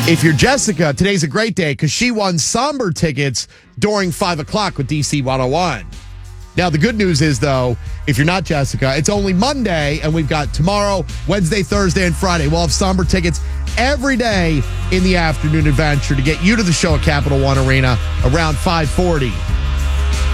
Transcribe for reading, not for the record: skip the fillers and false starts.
If you're Jessica, today's a great day because she won Somber tickets during 5 o'clock with DC 101. Now, the good news is, though, if you're not Jessica, it's only Monday, and we've got tomorrow, Wednesday, Thursday, and Friday. We'll have Somber tickets every day in the afternoon adventure to get you to the show at Capital One Arena around 5:40.